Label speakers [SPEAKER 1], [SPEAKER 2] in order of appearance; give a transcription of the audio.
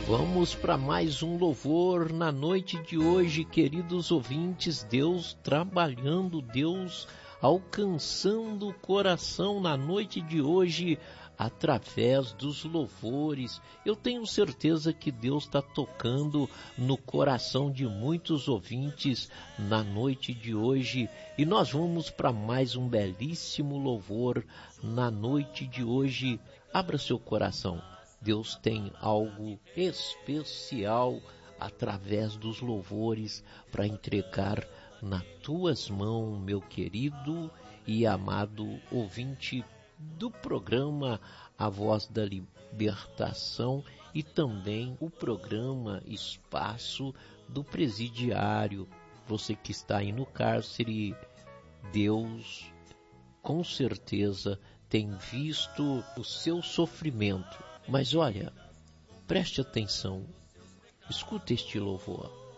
[SPEAKER 1] Vamos para mais um louvor na noite de hoje, queridos ouvintes. Deus trabalhando, Deus alcançando o coração na noite de hoje através dos louvores. Eu tenho certeza que Deus está tocando no coração de muitos ouvintes na noite de hoje, e nós vamos para mais um belíssimo louvor na noite de hoje. Abra seu coração. Deus tem algo especial através dos louvores para entregar nas tuas mãos, meu querido e amado ouvinte do programa A Voz da Libertação e também o programa Espaço do Presidiário. Você que está aí no cárcere, Deus com certeza tem visto o seu sofrimento. Mas olha, preste atenção, escuta este louvor.